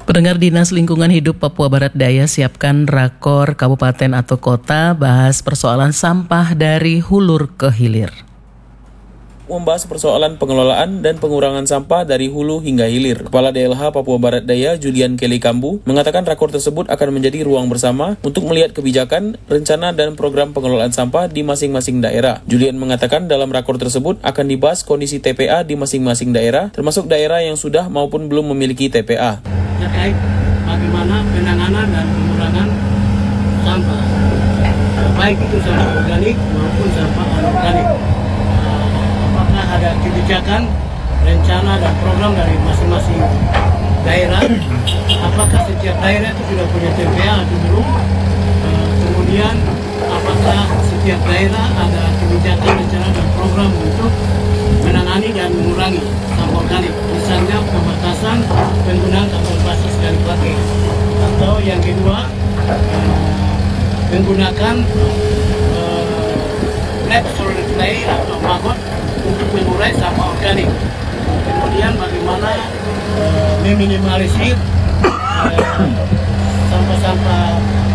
Pendengar, Dinas Lingkungan Hidup Papua Barat Daya siapkan rakor kabupaten atau kota bahas persoalan sampah dari hulur ke hilir. Membahas persoalan pengelolaan dan pengurangan sampah dari hulu hingga hilir. Kepala DLH Papua Barat Daya, Julian Kelly Kambu, mengatakan rakor tersebut akan menjadi ruang bersama untuk melihat kebijakan, rencana, dan program pengelolaan sampah di masing-masing daerah. Julian mengatakan dalam rakor tersebut akan dibahas kondisi TPA di masing-masing daerah, termasuk daerah yang sudah maupun belum memiliki TPA. Terkait bagaimana penanganan dan pengurangan sampah, baik itu sampah organik maupun sampah anorganik. Apakah ada kebijakan, rencana dan program dari masing-masing daerah? Apakah setiap daerah itu sudah punya TPA atau belum? Kemudian apakah setiap daerah ada kebijakan, rencana dan program untuk menangani dan mengurangi sampah organik, misalnya pembatasan penggunaan sampah plastik sekali pakai, atau yang kedua menggunakan flat solid clay atau maggot untuk mengurai sampah organik. Kemudian bagaimana meminimalisir sampah-sampah